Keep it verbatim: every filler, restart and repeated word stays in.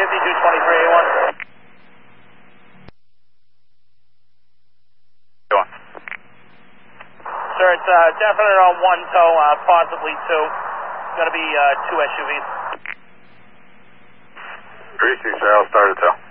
fifty-two twenty-three A one. Sir, it's uh, definite on one tow, uh, possibly two. It's going to be uh, two S U Vs. three six, sir, I'll start a tow.